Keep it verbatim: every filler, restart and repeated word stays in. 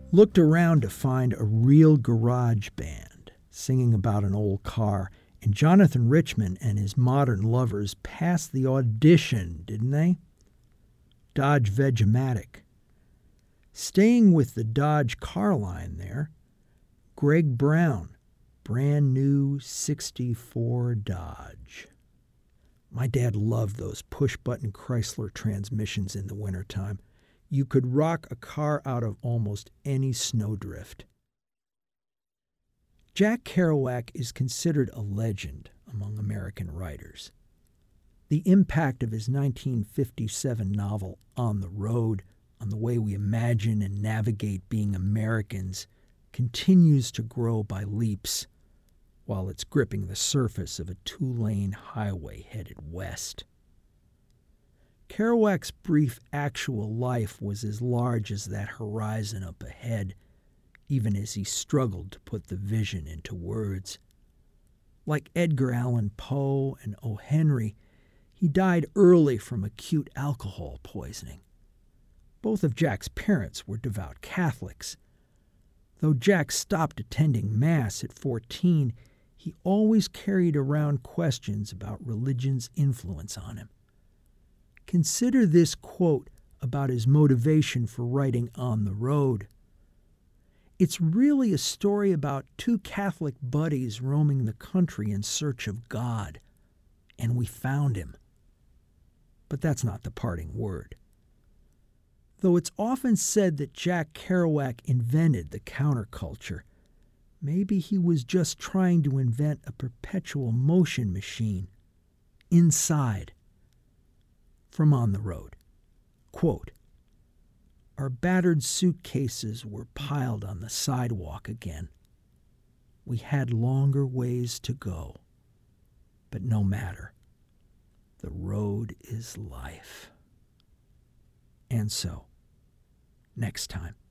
looked around to find a real garage band singing about an old car, and Jonathan Richman and his modern lovers passed the audition, didn't they? Dodge Veg-O-Matic. Staying with the Dodge car line there, Greg Brown, brand new sixty-four Dodge. My dad loved those push-button Chrysler transmissions in the wintertime. You could rock a car out of almost any snowdrift. Jack Kerouac is considered a legend among American writers. The impact of his nineteen fifty-seven novel On the Road, on the way we imagine and navigate being Americans, continues to grow by leaps while it's gripping the surface of a two-lane highway headed west. Kerouac's brief actual life was as large as that horizon up ahead, even as he struggled to put the vision into words. Like Edgar Allan Poe and O. Henry, he died early from acute alcohol poisoning. Both of Jack's parents were devout Catholics. Though Jack stopped attending Mass at fourteen, he always carried around questions about religion's influence on him. Consider this quote about his motivation for writing On the Road. It's really a story about two Catholic buddies roaming the country in search of God, and we found him. But that's not the parting word. Though it's often said that Jack Kerouac invented the counterculture, maybe he was just trying to invent a perpetual motion machine. Inside. From On the Road. Quote, "Our battered suitcases were piled on the sidewalk again. We had longer ways to go, but no matter. The road is life." And so, next time.